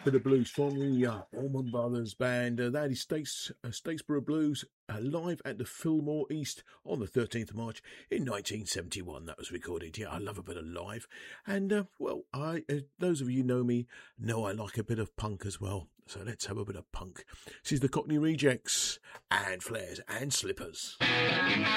Bit of blues from the Allman Brothers Band. That is Statesboro Blues live at the Fillmore East on the 13th of March in 1971. That was recorded. Yeah, I love a bit of live. And, those of you know me know I like a bit of punk as well. So let's have a bit of punk. This is the Cockney Rejects and Flares and Slippers.